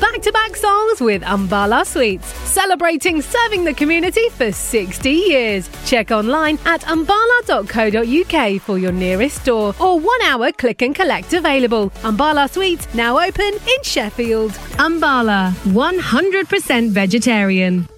back-to-back songs with Ambala Sweets, celebrating serving the community for 60 years. Check online at ambala.co.uk for your nearest store or 1 hour click and collect available. Ambala Sweets now open in Sheffield. Ambala, 100% vegetarian.